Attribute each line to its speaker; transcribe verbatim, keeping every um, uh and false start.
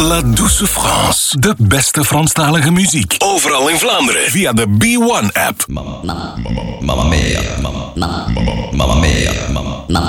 Speaker 1: La Douce France. De beste Franstalige muziek. Overal in Vlaanderen. Via de B one app.
Speaker 2: Mamma, mamma, mamma mia, mamma, mamma, mamma mia, mamma.